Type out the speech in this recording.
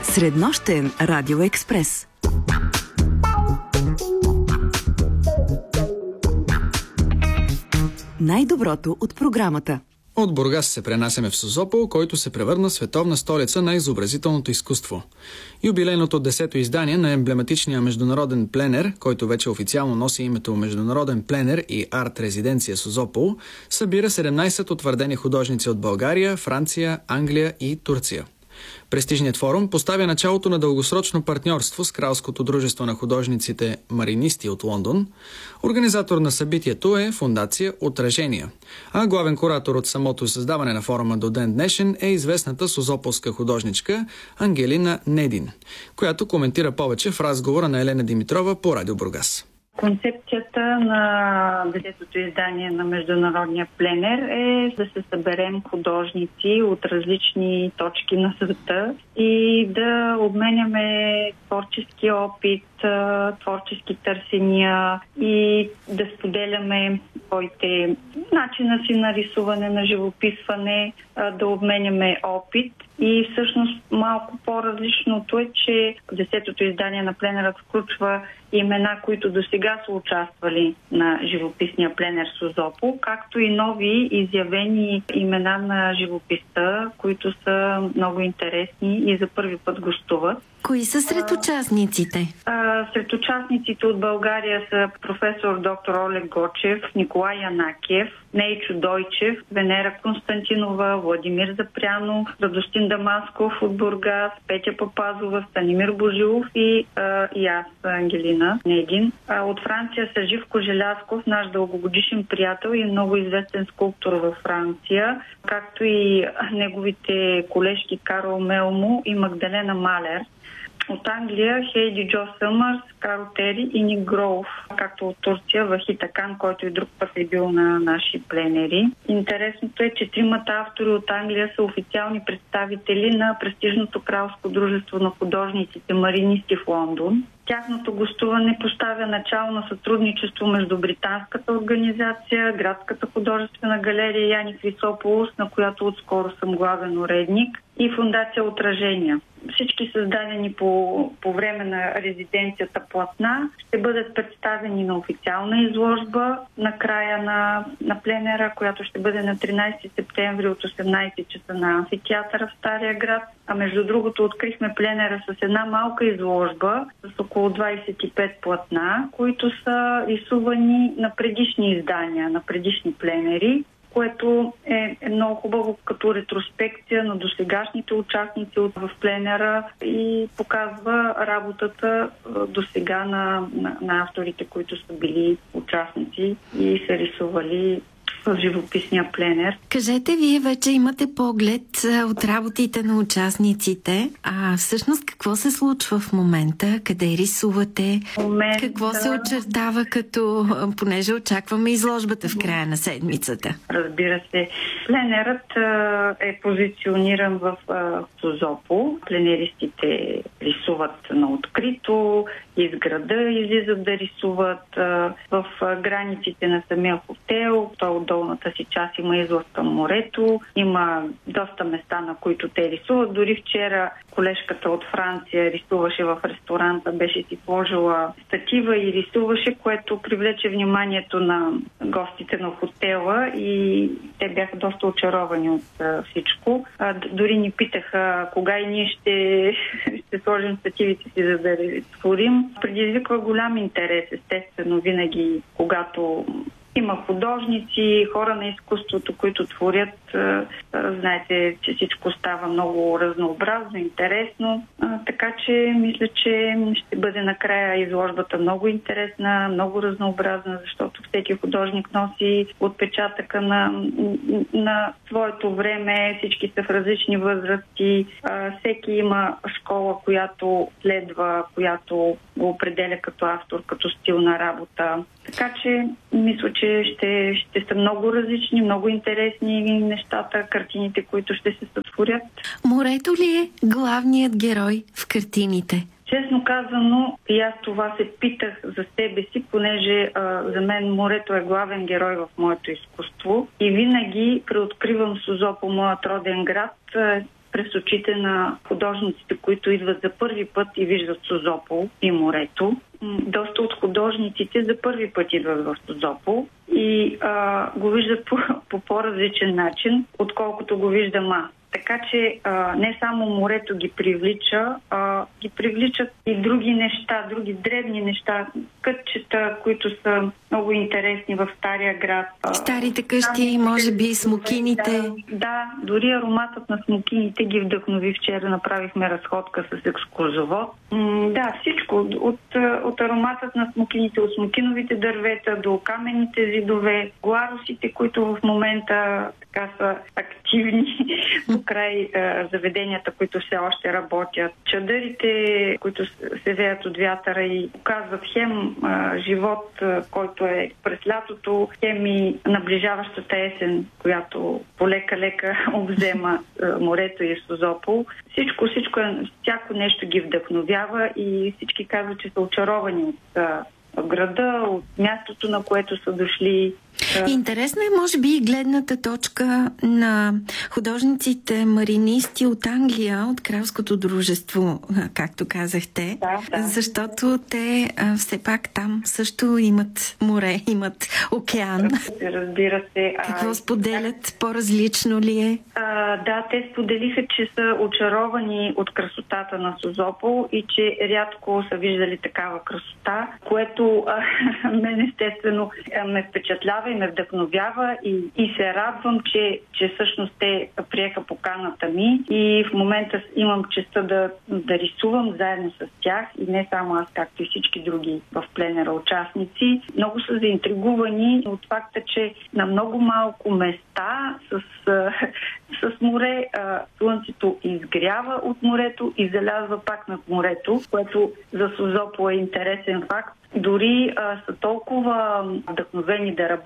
Среднощен радиоекспрес. Най-доброто от програмата. От Бургас се пренасяме в Созопол, който се превърна в световна столица на изобразителното изкуство. Юбилейното 10-то издание на емблематичния международен пленер, който вече официално носи името Международен пленер и арт резиденция Созопол, събира 17 утвърдени художници от България, Франция, Англия и Турция. Престижният форум поставя началото на дългосрочно партньорство с Кралското дружество на художниците маринисти от Лондон. Организатор на събитието е фондация Отражения, а главен куратор от самото създаване на форума до ден днешен е известната созополска художничка Ангелина Недин, която коментира повече в разговора на Елена Димитрова по Радио Бургас. Концепцията на 10-то издание на Международния пленер е да се съберем художници от различни точки на света и да обменяме творчески опит, творчески търсения и да споделяме своите начина си на рисуване, на живописване, да обменяме опит. И всъщност малко по-различното е, че 10-то издание на пленера включва имена, които досега са участвали на живописния пленер Созопол, както и нови изявени имена на живописта, които са много интересни и за първи път гостуват. Кои са сред участниците? Сред участниците от България са професор доктор Олег Гочев, Николай Янакиев, Нейчо Дойчев, Венера Константинова, Владимир Запрянов, Радостин Дамасков от Бургас, Петя Папазова, Станимир Божилов и аз, Ангелина Недин. От Франция са Живко Желязков, наш дългогодишен приятел и много известен скулптор във Франция, както и неговите колежки Карл Мелмо и Магдалена Малер. От Англия Хейди Джо Съмърс, Карл Тери и Ник Гроув, както от Турция Вахит Акан, който и друг път е бил на наши пленери. Интересното е, че тримата автори от Англия са официални представители на престижното Кралско дружество на художниците маринисти в Лондон. Тяхното гостуване поставя начало на сътрудничество между британската организация, Градската художествена галерия Яни Хрисополос, на която отскоро съм главен уредник, и фондация Отражения. Всички създадени по време на резиденцията платна ще бъдат представени на официална изложба на края на пленера, която ще бъде на 13 септември от 18 часа на амфитеатъра в Стария град. А между другото открихме пленера с една малка изложба с около 25 платна, които са рисувани на предишни издания, на предишни пленери, което е много хубаво като ретроспекция на досегашните участници в пленера и показва работата досега на авторите, които са били участници и са рисували в живописния пленер. Кажете, вие вече имате поглед от работите на участниците. А всъщност какво се случва в момента? Къде рисувате? Какво се очертава понеже очакваме изложбата в края на седмицата? Разбира се. Пленерът е позициониран в Созопол. Пленеристите рисуват на открито, из града излизат да рисуват в границите на самия хотел. От долната си част има излъз към морето, има доста места, на които те рисуват. Дори вчера колежката от Франция рисуваше в ресторанта, беше си сложила статива и рисуваше, което привлече вниманието на гостите на хотела и те бяха доста очаровани от всичко. Дори ни питаха кога и ние ще сложим стативите си, за да творим. Предизвиква голям интерес, естествено, винаги, когато има художници, хора на изкуството, които творят. Знаете, че всичко става много разнообразно, интересно. Така че мисля, че ще бъде накрая изложбата много интересна, много разнообразна, защото всеки художник носи отпечатъка на своето време, всички са в различни възрасти, всеки има школа, която следва, която го определя като автор, като стил на работа. Така че мисля, че ще са много различни, много интересни нещата, картините, които ще се сътворят. Морето ли е главният герой в картините? Честно казано, и аз това се питах за себе си, понеже за мен морето е главен герой в моето изкуство. И винаги преоткривам Созопол, моят роден град, през очите на художниците, които идват за първи път и виждат Созопол и морето. Доста от художниците за първи път идват в Созопол и го виждат по по-различен начин, отколкото го виждам аз. Така че не само морето ги привлича, ги привличат и други неща, други дребни неща, кътчета, които са много интересни в Стария град. Старите къщи, може би смокините. Да, дори ароматът на смокините ги вдъхнови. Вчера направихме разходка с екскурзовод. Да, всичко. От ароматът на смокините, от смокиновите дървета до каменните зидове, гларусите, които в момента така са активни покрай заведенията, които все още работят. Чадърите, които се веят от вятъра и показват хем живот, който е през лятото, хем и наближаващата есен, която полека-лека обзема морето и Созопол. Всяко нещо ги вдъхновява и всички казват, че са очаровани от града, от мястото, на което са дошли. Интересна е, може би, гледната точка на художниците маринисти от Англия, от Кралското дружество, както казахте, да. Защото те все пак там също имат море, имат океан. Разбира се. Какво споделят? По-различно ли е? Да, те споделиха, че са очаровани от красотата на Созопол и че рядко са виждали такава красота, което мен естествено ме впечатлява и ме вдъхновява и се радвам, че всъщност те приеха поканата ми и в момента имам честта да рисувам заедно с тях и не само аз, както и всички други в пленера участници. Много са заинтригувани от факта, че на много малко места с море слънцето изгрява от морето и залязва пак над морето, което за Созопол е интересен факт. Дори са толкова вдъхновени да работят